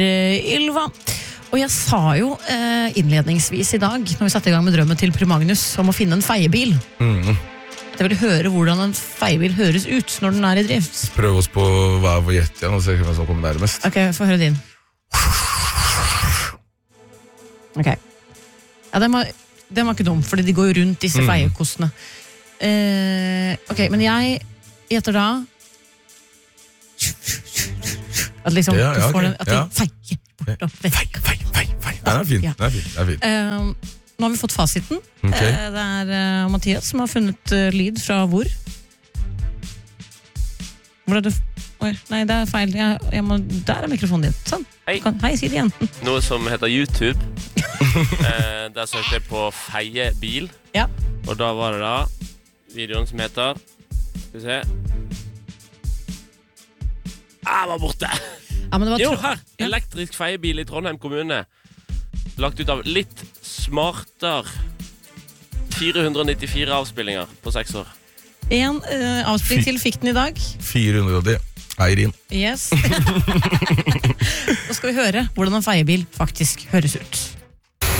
Ylva. Og jeg sa jo innledningsvis i dag, når vi satte i gang med drømmen til Per Magnus, om å finne en feiebil. Jeg vil høre hvordan en feiebil høres ut når den er i drift. Prøv oss på hver vår gjett igjen, og se hvem som kommer nærmest. Ok, få høre din. Ok. Ja, den var ikke dum, fordi de går jo rundt disse feiekostene. Ok, men jeg gjetter da at liksom Ja, du får ok. den, at de feier bort og vekk. Fei. Den er fin, Ja. den er fin. Nå har vi fått fasiten. Ok. Det er Mathias som har funnet lyd fra hvor? Hvor er du? Oi, nei, det er feil. Jeg må, der er mikrofonen din. Sånn. Hei. Hei, si det igjen. Noe som heter YouTube. Der søkte jeg på feiebil. Ja. Og da var det da videoen som heter Skal vi se var borte. Ja, men det var Jo, her! Ja. Elektrisk feiebil i Trondheim kommune. Lagt ut av Litt Smarter. 494 avspillinger på 6 år. En avspilling til fikk den i dag. 480. Eirin. Yes. Nå skal vi høre hvordan en feiebil faktisk høres ut.